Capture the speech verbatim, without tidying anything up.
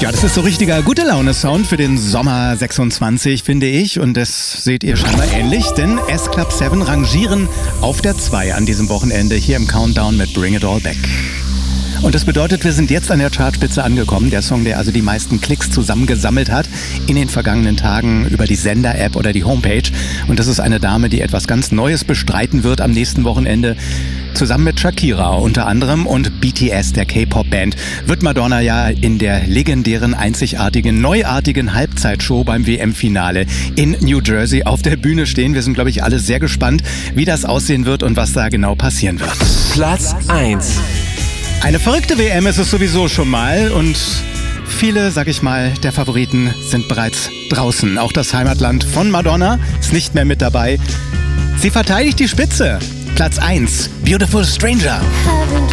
Ja, das ist so richtiger gute Laune-Sound für den Sommer sechsundzwanzig, finde ich. Und das seht ihr scheinbar ähnlich, denn S-Club sieben rangieren auf der zwei an diesem Wochenende hier im Countdown mit Bring It All Back. Und das bedeutet, wir sind jetzt an der Chartspitze angekommen. Der Song, der also die meisten Klicks zusammengesammelt hat in den vergangenen Tagen über die Sender-App oder die Homepage. Und das ist eine Dame, die etwas ganz Neues bestreiten wird am nächsten Wochenende. Zusammen mit Shakira unter anderem und B T S, der K-Pop-Band, wird Madonna ja in der legendären, einzigartigen, neuartigen Halbzeitshow beim W M-Finale in New Jersey auf der Bühne stehen. Wir sind, glaube ich, alle sehr gespannt, wie das aussehen wird und was da genau passieren wird. Platz eins. Eine verrückte W M ist es sowieso schon mal und viele, sag ich mal, der Favoriten sind bereits draußen. Auch das Heimatland von Madonna ist nicht mehr mit dabei. Sie verteidigt die Spitze. Platz eins, Beautiful Stranger. Haven't